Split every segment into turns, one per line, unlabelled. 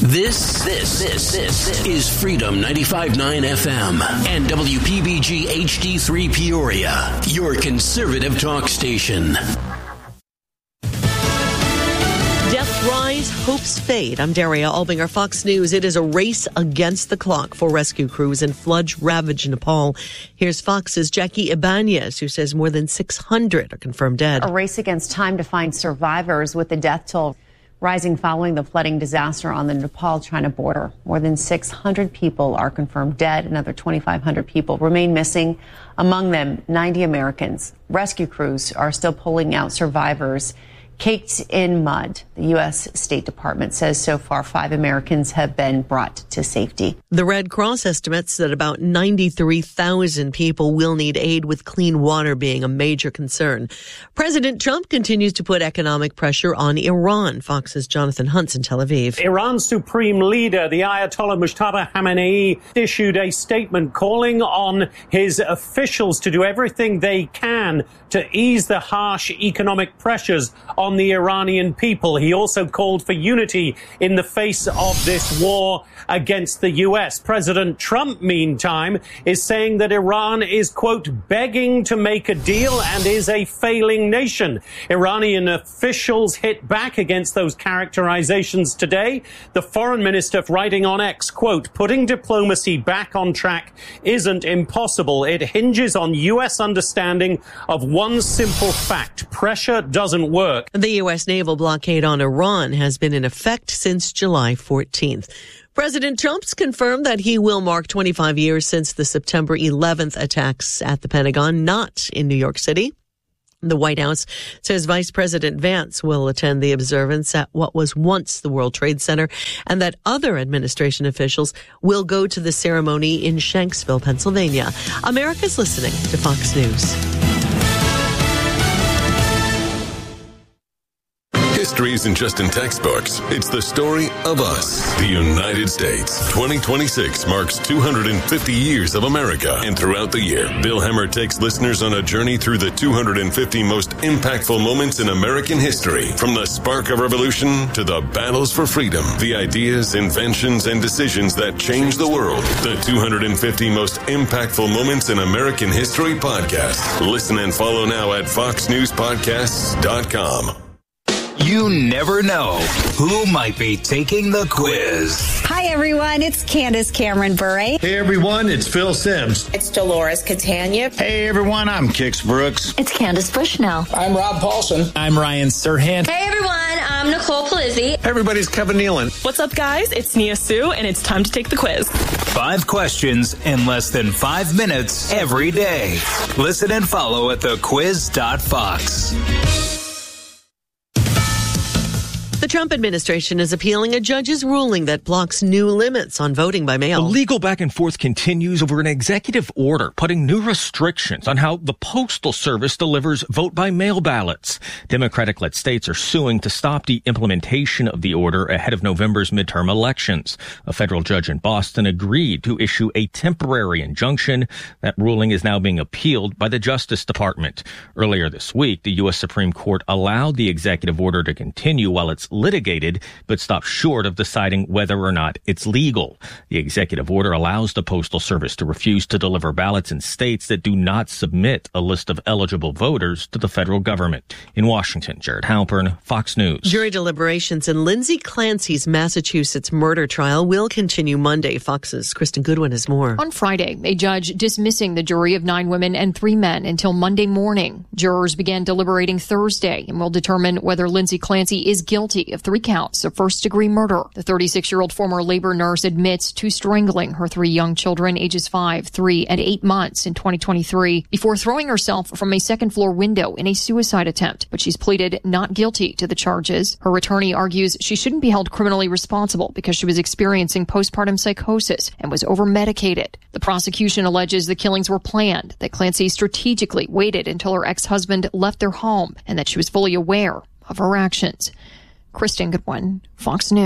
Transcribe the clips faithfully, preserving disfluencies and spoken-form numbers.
This, this, this, this is Freedom ninety-five point nine F M and W P B G H D three Peoria, your conservative talk station.
Deaths rise, hopes fade. I'm Daria Albinger, Fox News. It is a race against the clock for rescue crews in flood-ravaged Nepal. Here's Fox's Jackie Ibanez, who says more than six hundred are confirmed dead.
A race against time to find survivors, with the death toll rising following the flooding disaster on the Nepal-China border. More than six hundred people are confirmed dead. Another twenty-five hundred people remain missing, among them ninety Americans. Rescue crews are still pulling out survivors caked in mud. The U S State Department says so far five Americans have been brought to safety.
The Red Cross estimates that about ninety-three thousand people will need aid, with clean water being a major concern. President Trump continues to put economic pressure on Iran. Fox's Jonathan Hunt's in Tel Aviv.
Iran's supreme leader, the Ayatollah Mustafa Khamenei, issued a statement calling on his officials to do everything they can to ease the harsh economic pressures on the Iranian people. He also called for unity in the face of this war against the U S. President Trump, meantime, is saying that Iran is, quote, begging to make a deal and is a failing nation. Iranian officials hit back against those characterizations today. The foreign minister writing on X, quote, putting diplomacy back on track isn't impossible. It hinges on U S understanding of one simple fact: pressure doesn't work.
The U S naval blockade on Iran has been in effect since July fourteenth. President Trump's confirmed that he will mark twenty-five years since the September eleventh attacks at the Pentagon, not in New York City. The White House says Vice President Vance will attend the observance at what was once the World Trade Center, and that other administration officials will go to the ceremony in Shanksville, Pennsylvania. America's listening to Fox News.
History isn't just in textbooks. It's the story of us, the United States. twenty twenty-six marks two hundred fifty years of America. And throughout the year, Bill Hemmer takes listeners on a journey through the two hundred fifty most impactful moments in American history. From the spark of revolution to the battles for freedom, the ideas, inventions, and decisions that changed the world. The two hundred fifty most impactful moments in American history podcast. Listen and follow now at fox news podcasts dot com.
You never know who might be taking the quiz.
Hi, everyone. It's Candace Cameron Bure.
Hey, everyone. It's Phil Sims.
It's Dolores Catania.
Hey, everyone. I'm Kix Brooks.
It's Candace Bushnell.
I'm Rob Paulson.
I'm Ryan Serhant.
Hey, everyone. I'm Nicole Palizzi.
Hey, everybody. It's Kevin Nealon.
What's up, guys? It's Nia Sue, and it's time to take the quiz.
Five questions in less than five minutes every day. Listen and follow at the quiz dot fox.
The Trump administration is appealing a judge's ruling that blocks new limits on voting by mail.
The legal back and forth continues over an executive order putting new restrictions on how the Postal Service delivers vote-by-mail ballots. Democratic-led states are suing to stop the implementation of the order ahead of November's midterm elections. A federal judge in Boston agreed to issue a temporary injunction. That ruling is now being appealed by the Justice Department. Earlier this week, the U S Supreme Court allowed the executive order to continue while it's litigated, but stopped short of deciding whether or not it's legal. The executive order allows the Postal Service to refuse to deliver ballots in states that do not submit a list of eligible voters to the federal government. In Washington, Jared Halpern, Fox News.
Jury deliberations in Lindsay Clancy's Massachusetts murder trial will continue Monday. Fox's Kristen Goodwin has more.
On Friday, a judge dismissing the jury of nine women and three men until Monday morning. Jurors began deliberating Thursday and will determine whether Lindsay Clancy is guilty of three counts of first-degree murder. The thirty-six-year-old former labor nurse admits to strangling her three young children, ages five, three, and eight months in twenty twenty-three, before throwing herself from a second-floor window in a suicide attempt. But she's pleaded not guilty to the charges. Her attorney argues she shouldn't be held criminally responsible because she was experiencing postpartum psychosis and was over-medicated. The prosecution alleges the killings were planned, that Clancy strategically waited until her ex-husband left their home, and that she was fully aware of her actions. Kristen Goodwin, Fox News.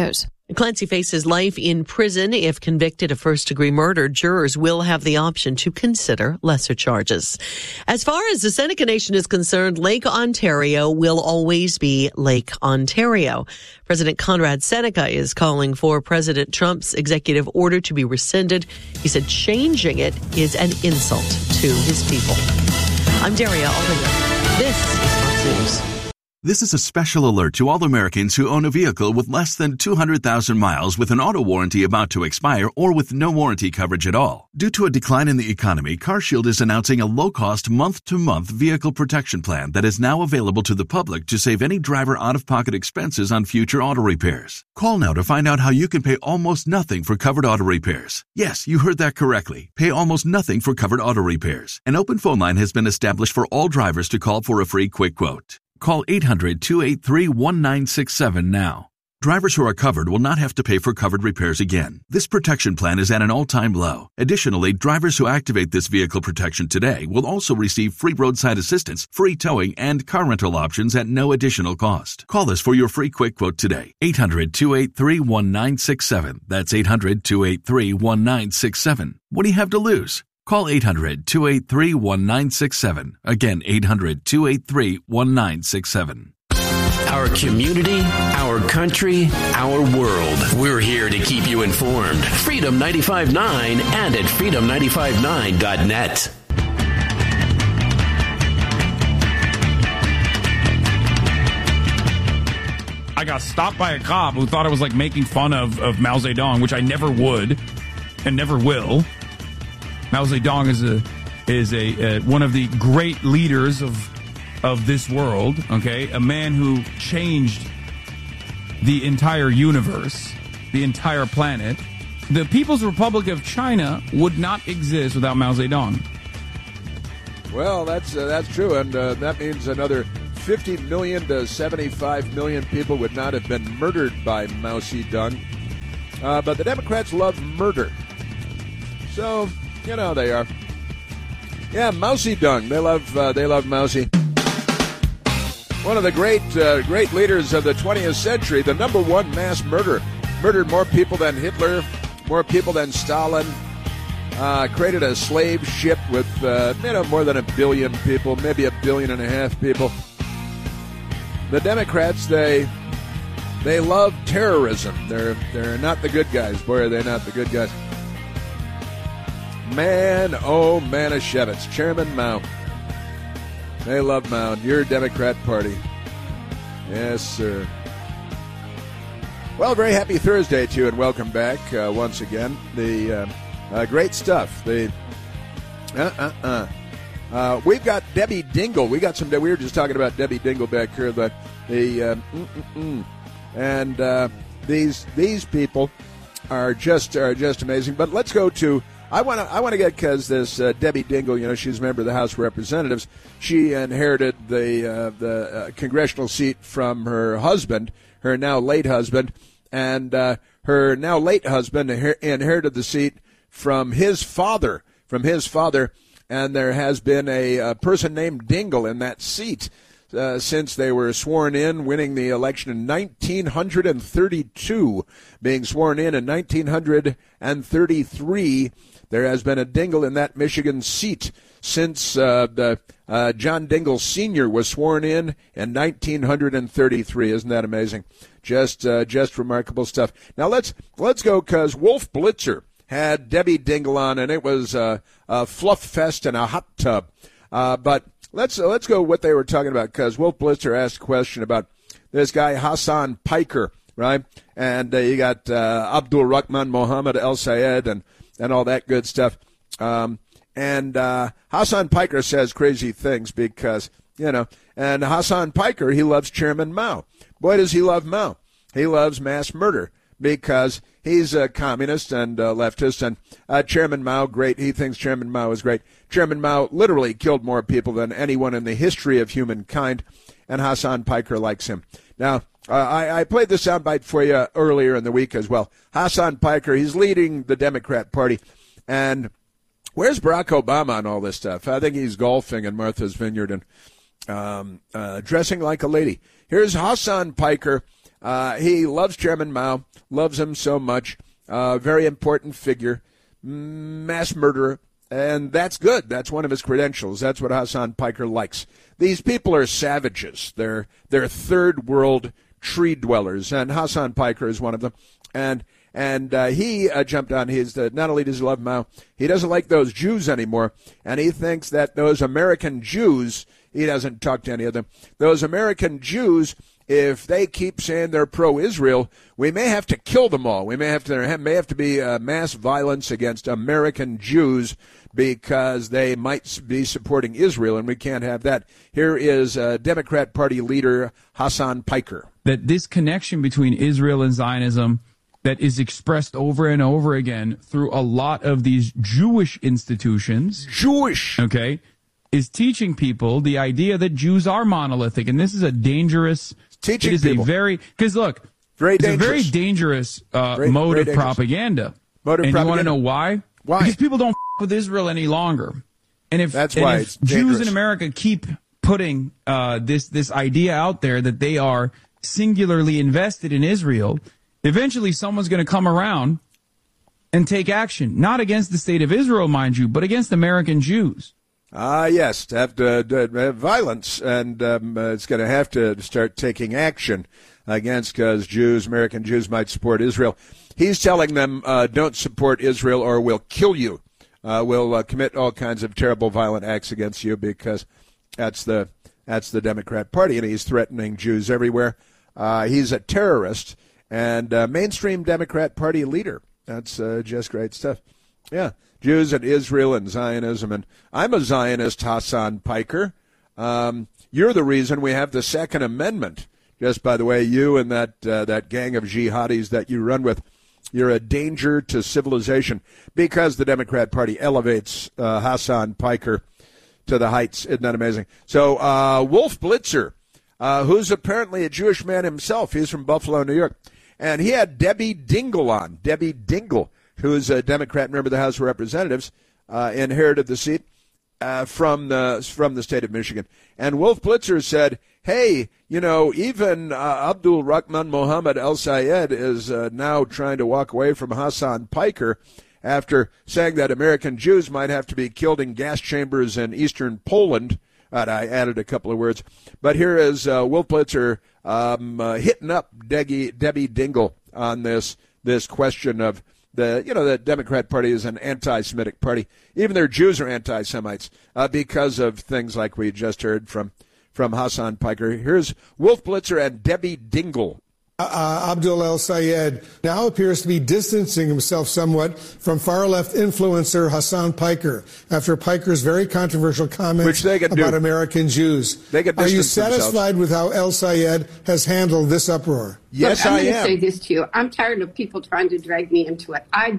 Clancy faces life in prison. If convicted of first-degree murder, jurors will have the option to consider lesser charges. As far as the Seneca Nation is concerned, Lake Ontario will always be Lake Ontario. President Conrad Seneca is calling for President Trump's executive order to be rescinded. He said changing it is an insult to his people. I'm Daria Aldinger. This is Fox News.
This is a special alert to all Americans who own a vehicle with less than two hundred thousand miles with an auto warranty about to expire or with no warranty coverage at all. Due to a decline in the economy, CarShield is announcing a low-cost month-to-month vehicle protection plan that is now available to the public to save any driver out-of-pocket expenses on future auto repairs. Call now to find out how you can pay almost nothing for covered auto repairs. Yes, you heard that correctly. Pay almost nothing for covered auto repairs. An open phone line has been established for all drivers to call for a free quick quote. Call eight hundred, two eight three, one nine six seven now. Drivers who are covered will not have to pay for covered repairs again. This protection plan is at an all-time low. Additionally, drivers who activate this vehicle protection today will also receive free roadside assistance, free towing, and car rental options at no additional cost. Call us for your free quick quote today. eight hundred, two eight three, one nine six seven. That's eight hundred, two eight three, one nine six seven. What do you have to lose? Call eight hundred, two eight three, one nine six seven. Again, eight hundred, two eight three, one nine six seven.
Our community, our country, our world. We're here to keep you informed. Freedom ninety-five point nine and at freedom nine five nine dot net.
I got stopped by a cop who thought I was like making fun of, of Mao Zedong, which I never would and never will. Mao Zedong is a is a uh, one of the great leaders of of this world. Okay, a man who changed the entire universe, the entire planet. The People's Republic of China would not exist without Mao Zedong.
Well, that's uh, that's true, and uh, that means another fifty million to seventy-five million people would not have been murdered by Mao Zedong. Uh, but the Democrats love murder, so. You know they are. Yeah, Mao Zedong. They love. Uh, they love Mao Zedong. One of the great, uh, great leaders of the twentieth century. The number one mass murderer. Murdered more people than Hitler, more people than Stalin. Uh, created a slave ship with uh, you know more than a billion people, maybe a billion and a half people. The Democrats, they they love terrorism. They're they're not the good guys. Boy, are they not the good guys. Man, oh, Manischewitz, Chairman Mao. They love Mao. Your Democrat Party. Yes, sir. Well, very happy Thursday to you, and welcome back uh, once again. The uh, uh, great stuff. The uh-uh-uh. Uh, we've got Debbie Dingle. We got some. We were just talking about Debbie Dingle back here. The the uh, mm-mm-mm. and uh, these these people are just are just amazing. But let's go to. I want to I want to get because this uh, Debbie Dingle, you know, she's a member of the House of Representatives. She inherited the uh, the uh, congressional seat from her husband, her now late husband, and uh, her now late husband inherited the seat from his father, from his father, and there has been a, a person named Dingle in that seat uh, since they were sworn in, winning the election in nineteen thirty-two, being sworn in in nineteen thirty-three. There has been a Dingle in that Michigan seat since uh, the uh, John Dingle Senior was sworn in in nineteen thirty-three. Isn't that amazing? Just uh, just remarkable stuff. Now let's let's go because Wolf Blitzer had Debbie Dingle on, and it was uh, a fluff fest and a hot tub. Uh, but let's uh, let's go what they were talking about because Wolf Blitzer asked a question about this guy Hassan Piker, right? And uh, you got uh, Abdul Rahman Mohammed El Sayed and. and all that good stuff. Um, and uh, Hassan Piker says crazy things because, you know, and Hassan Piker, he loves Chairman Mao. Boy, does he love Mao. He loves mass murder because he's a communist and a leftist. And uh, Chairman Mao, great. He thinks Chairman Mao is great. Chairman Mao literally killed more people than anyone in the history of humankind, and Hassan Piker likes him. Now, Uh, I, I played the soundbite for you earlier in the week as well. Hassan Piker, he's leading the Democrat Party. And where's Barack Obama on all this stuff? I think he's golfing in Martha's Vineyard and um, uh, dressing like a lady. Here's Hassan Piker Uh, he loves Chairman Mao, loves him so much. Uh, very important figure, mass murderer, and that's good. That's one of his credentials. That's what Hasan Piker likes. These people are savages. They're they're third world tree dwellers, and Hasan Piker is one of them. And and uh, he uh, jumped on his. Uh, not only does he love Mao, he doesn't like those Jews anymore, and he thinks that those American Jews. He doesn't talk to any of them. Those American Jews, if they keep saying they're pro-Israel, we may have to kill them all. We may have to there may have to be uh, mass violence against American Jews because they might be supporting Israel, and we can't have that. Here is uh, Democrat Party leader Hasan Piker.
That this connection between Israel and Zionism that is expressed over and over again through a lot of these Jewish institutions.
Jewish.
Okay. Is teaching people the idea that Jews are monolithic, and this is a dangerous.
Teaching
it is
people.
a very because look,
very
it's
dangerous.
a very dangerous uh,
very,
mode
very
of
dangerous.
propaganda.
Mode of
and
propaganda.
you want to know why?
Why?
Because people don't f- with Israel any longer, and if
that's
and
why
if
it's
Jews
dangerous.
in America keep putting uh, this this idea out there that they are singularly invested in Israel, eventually someone's going to come around and take action, not against the state of Israel, mind you, but against American Jews.
Ah, uh, yes, to have to, to have violence, and um, uh, it's going to have to start taking action against because Jews, American Jews, might support Israel. He's telling them, uh, don't support Israel or we'll kill you. Uh, we'll uh, commit all kinds of terrible, violent acts against you because that's the that's the Democrat Party, and he's threatening Jews everywhere. Uh, he's a terrorist and uh, mainstream Democrat Party leader. That's uh, just great stuff. Yeah. Jews and Israel and Zionism, and I'm a Zionist, Hasan Piker. Um, you're the reason we have the Second Amendment. Just by the way, you and that uh, that gang of jihadis that you run with, you're a danger to civilization because the Democrat Party elevates uh, Hasan Piker to the heights. Isn't that amazing? So uh, Wolf Blitzer, uh, who's apparently a Jewish man himself, he's from Buffalo, New York, and he had Debbie Dingell on, Debbie Dingell, who is a Democrat member of the House of Representatives, uh, inherited the seat uh, from the from the state of Michigan. And Wolf Blitzer said, hey, you know, even uh, Abdul Rahman Mohammed El Sayed is uh, now trying to walk away from Hasan Piker after saying that American Jews might have to be killed in gas chambers in eastern Poland. And I added a couple of words. But here is uh, Wolf Blitzer um, uh, hitting up Debbie, Debbie Dingell on this this question of The you know the Democrat Party is an anti-Semitic party. Even their Jews are anti-Semites uh, because of things like we just heard from from Hasan Piker. Here's Wolf Blitzer and Debbie Dingell.
Uh, Abdul El Sayed now appears to be distancing himself somewhat from far-left influencer Hasan Piker after Piker's very controversial comments
Which they can
about
do.
American Jews.
They can
Are you
distance themselves.
satisfied with how El Sayed has handled this uproar?
Yes,
Look, I'm
I
going to
am.
say this to you. I'm tired of people trying to drag me into it. I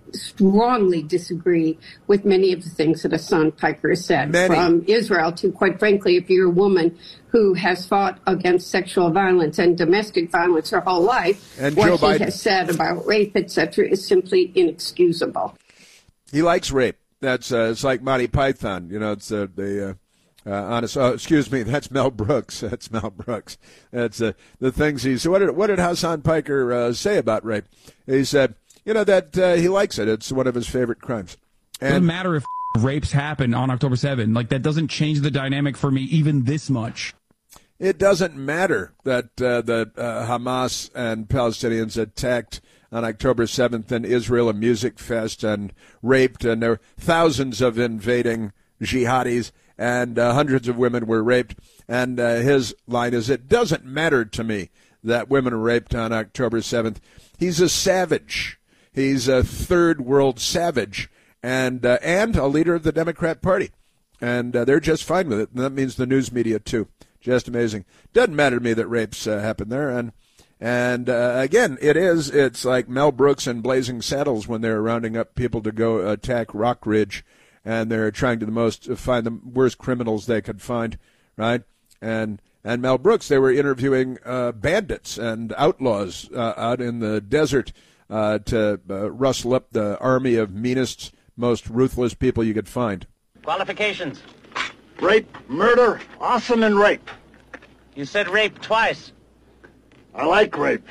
strongly disagree with many of the things that Hasan Piker has said.
Many.
From Israel to, quite frankly, if you're a woman who has fought against sexual violence and domestic violence her whole life,
And
what
Joe
he
Biden.
has said about rape, et cetera, is simply inexcusable.
He likes rape. That's uh, it's like Monty Python. You know, it's uh, the uh, uh, honest. Oh, excuse me, that's Mel Brooks. That's Mel Brooks. That's uh, the things he's. What did what did Hasan Piker uh, say about rape? He said, you know, that uh, he likes it. It's one of his favorite crimes.
It doesn't matter if rapes happen on October seventh. Like, that doesn't change the dynamic for me even this much.
It doesn't matter that uh, the uh, Hamas and Palestinians attacked on October seventh in Israel a music fest and raped, and there were thousands of invading jihadis, and uh, hundreds of women were raped. And uh, his line is, it doesn't matter to me that women were raped on October seventh. He's a savage. He's a third world savage, and uh, and a leader of the Democrat Party. And uh, they're just fine with it. And that means the news media, too. Just amazing. Doesn't matter to me that rapes uh, happen there. And, and uh, again, it is. It's like Mel Brooks and Blazing Saddles when they're rounding up people to go attack Rock Ridge, and they're trying to the most find the worst criminals they could find, right? And and Mel Brooks, they were interviewing uh, bandits and outlaws uh, out in the desert uh, to uh, rustle up the army of meanest, most ruthless people you could find.
Qualifications.
Rape, murder, arson, and rape.
You said rape twice.
I like rape.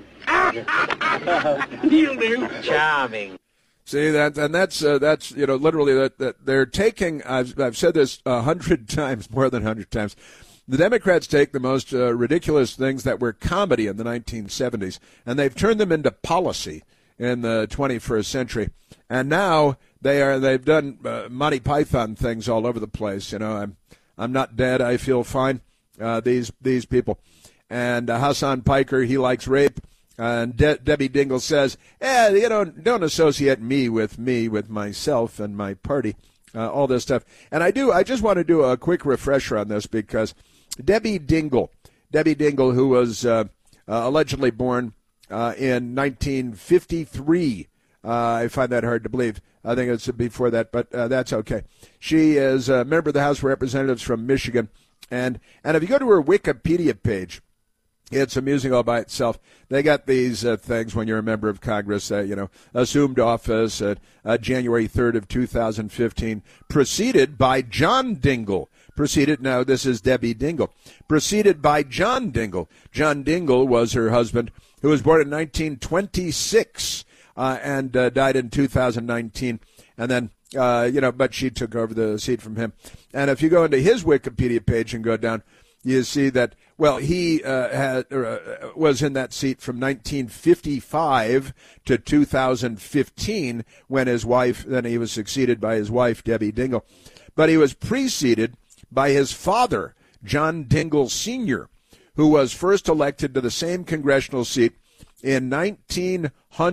You do. Charming.
See that, and that's uh, that's you know literally that, that they're taking. I've I've said this a hundred times, more than a hundred times. The Democrats take the most uh, ridiculous things that were comedy in the nineteen seventies, and they've turned them into policy in the twenty-first century. And now they are they've done uh, Monty Python things all over the place. You know, I'm I'm not dead. I feel fine. Uh, these these people, and uh, Hassan Piker, he likes rape. And De- Debbie Dingell says, eh, you know, don't associate me with me, with myself and my party, uh, all this stuff. And I do, I just want to do a quick refresher on this because Debbie Dingell, Debbie Dingell, who was uh, uh, allegedly born uh, in nineteen fifty-three, uh, I find that hard to believe. I think it's before that, but uh, that's okay. She is a member of the House of Representatives from Michigan. And, and if you go to her Wikipedia page, it's amusing all by itself. They got these uh, things when you're a member of Congress, uh, you know, assumed office at uh, January third of two thousand fifteen, preceded by John Dingell. Preceded, now this is Debbie Dingell, preceded by John Dingell. John Dingell was her husband, who was born in nineteen twenty-six uh, and uh, died in two thousand nineteen. And then, uh, you know, but she took over the seat from him. And if you go into his Wikipedia page and go down, you see that, well, he uh, had, uh, was in that seat from nineteen fifty-five to two thousand fifteen when his wife, then he was succeeded by his wife, Debbie Dingell. But he was preceded by his father, John Dingell Senior, who was first elected to the same congressional seat in nineteen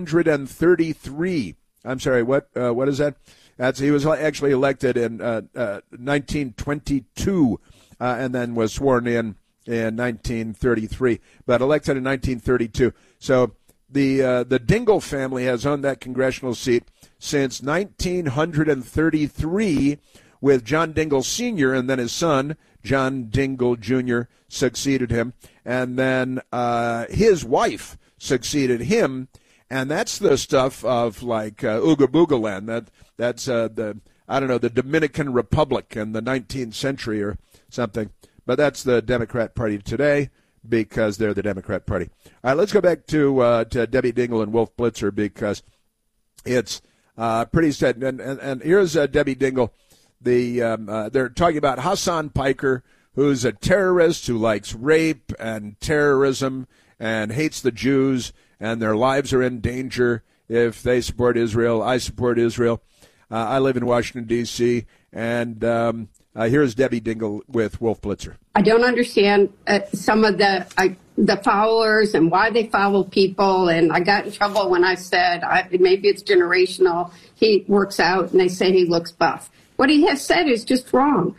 thirty-three. I'm sorry, what uh, what is that? That's, he was actually elected in uh, uh, nineteen twenty-two. Uh, and then was sworn in in nineteen thirty-three, but elected in nineteen thirty-two. So the uh, the Dingell family has owned that congressional seat since nineteen thirty-three, with John Dingell Senior and then his son, John Dingell Junior, succeeded him. And then uh, his wife succeeded him, and that's the stuff of like uh, Ooga Booga Land. That, that's uh, the, I don't know, the Dominican Republic in the nineteenth century or something. But that's the Democrat Party today because they're the Democrat Party. All right, let's go back to uh, to Debbie Dingell and Wolf Blitzer because it's uh, pretty sad. And, and, and here's uh, Debbie Dingell. The um, uh, they're talking about Hassan Piker, who's a terrorist who likes rape and terrorism and hates the Jews, and their lives are in danger if they support Israel. I support Israel. Uh, I live in Washington, D C, and um, uh, here's Debbie Dingell with Wolf Blitzer.
I don't understand uh, some of the I, the followers and why they follow people, and I got in trouble when I said I, maybe it's generational. He works out, and they say he looks buff. What he has said is just wrong.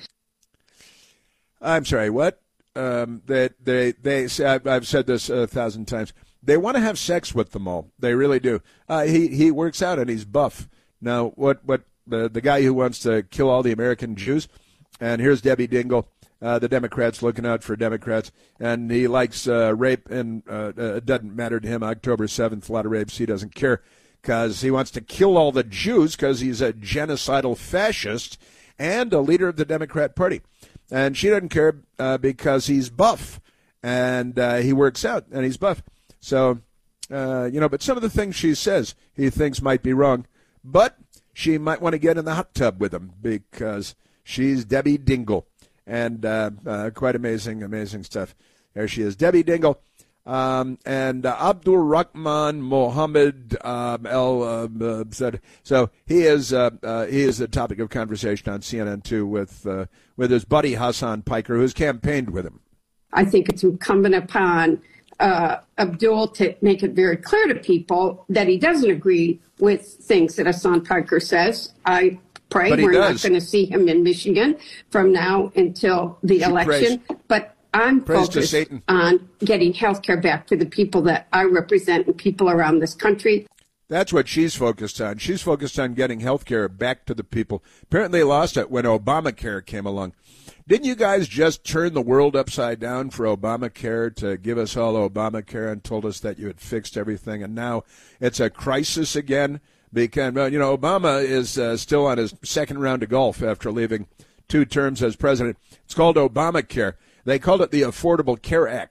I'm sorry, what? Um, they, they, they say, I've, I've said this a thousand times. They want to have sex with them all. They really do. Uh, he, he works out and he's buff. Now, what, what the, the guy who wants to kill all the American Jews, and here's Debbie Dingell, uh, the Democrats looking out for Democrats, and he likes uh, rape, and uh, it doesn't matter to him. October seventh, a lot of rapes, he doesn't care because he wants to kill all the Jews because he's a genocidal fascist and a leader of the Democrat Party. And she doesn't care uh, because he's buff, and uh, he works out, and he's buff. So, uh, you know, but some of the things she says he thinks might be wrong, but she might want to get in the hot tub with him because she's Debbie Dingell, and uh, uh, quite amazing, amazing stuff. There she is, Debbie Dingell. Um, and uh, Abdul Rahman Mohammed um, El uh, said so. He is uh, uh, he is the topic of conversation on C N N two with uh, with his buddy Hassan Piker, who's campaigned with him.
I think it's incumbent upon uh, Abdul to make it very clear to people that he doesn't agree with things that Hassan Piker says. I pray we're does. not going to see him in Michigan from now until the she election, prays. but. I'm
Praise
focused on getting health care back to the people that I represent and people around this country.
That's what she's focused on. She's focused on getting health care back to the people. Apparently they lost it when Obamacare came along. Didn't you guys just turn the world upside down for Obamacare to give us all Obamacare and told us that you had fixed everything? And now it's a crisis again because, you know, Obama is uh, still on his second round of golf after leaving two terms as president. It's called Obamacare. They called it the Affordable Care Act,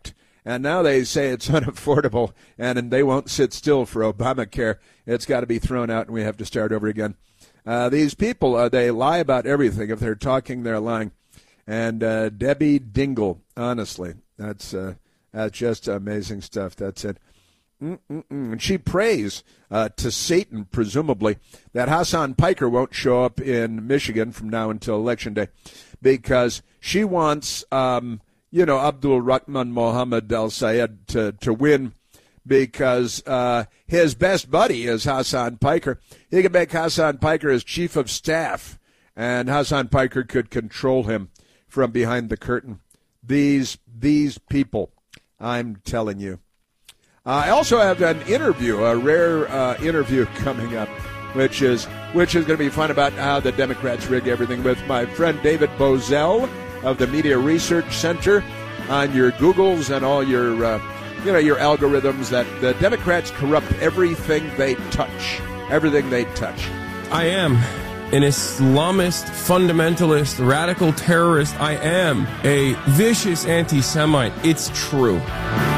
And now they say it's unaffordable, and, and they won't sit still for Obamacare. It's got to be thrown out, and we have to start over again. Uh, these people, uh, they lie about everything. If they're talking, they're lying. And uh, Debbie Dingell, honestly, that's uh, that's just amazing stuff. That's it. Mm-mm-mm. And she prays uh, to Satan, presumably, that Hasan Piker won't show up in Michigan from now until Election Day, because she wants, um, you know, Abdul Rahman Mohammed Al Sayed to, to win, because uh, his best buddy is Hasan Piker. He can make Hasan Piker his chief of staff, and Hasan Piker could control him from behind the curtain. These these people, I'm telling you. Uh, I also have an interview, a rare uh, interview coming up, which is which is going to be fun, about how the Democrats rig everything, with my friend David Bozell of the Media Research Center, on your Googles and all your uh, you know your algorithms, that the Democrats corrupt everything they touch, everything they touch.
I am an Islamist, fundamentalist, radical terrorist. I am a vicious anti-Semite. It's true.